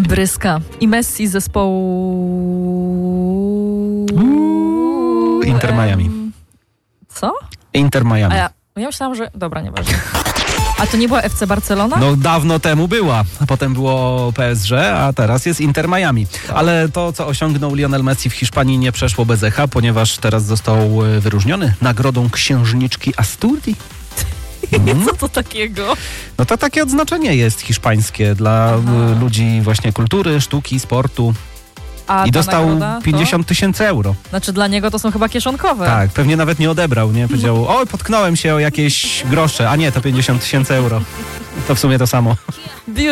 Bryska i Messi z zespołu... Inter Miami. Co? Inter Miami. Ja myślałam, że... Dobra, nieważne. A to nie była FC Barcelona? No dawno temu była, a potem było PSG, a teraz jest Inter Miami. Ale to, co osiągnął Lionel Messi w Hiszpanii, nie przeszło bez echa, ponieważ teraz został wyróżniony nagrodą księżniczki Asturii. Co to takiego? No to takie odznaczenie jest hiszpańskie dla ludzi właśnie kultury, sztuki, sportu. A I dostał nagroda, 50 000 euro. Znaczy dla niego to są chyba kieszonkowe. Tak, pewnie nawet nie odebrał, nie? Powiedział, oj, potknąłem się o jakieś grosze, a nie, to 50 000 euro. To w sumie to samo.